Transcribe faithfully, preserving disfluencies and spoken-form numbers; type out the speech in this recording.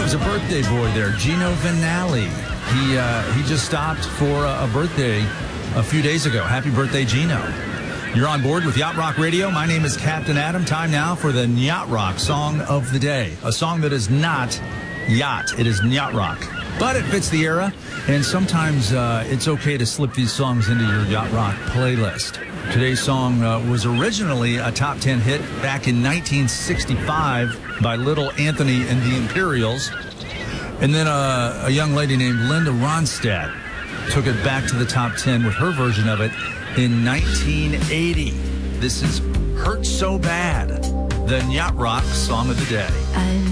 was a birthday boy there, Gino Vinali. He uh, he just stopped for a, a birthday a few days ago. Happy birthday, Gino. You're on board with Yacht Rock Radio. My name is Captain Adam. Time now for the Yacht Rock Song of the Day. A song that is not yacht. It is Yacht Rock. But it fits the era, and sometimes uh, it's okay to slip these songs into your Yacht Rock playlist. Today's song uh, was originally a top ten hit back in nineteen sixty-five by Little Anthony and the Imperials. And then uh, a young lady named Linda Ronstadt took it back to the top ten with her version of it in nineteen eighty. This is Hurt So Bad, the Yacht Rock Song of the Day. I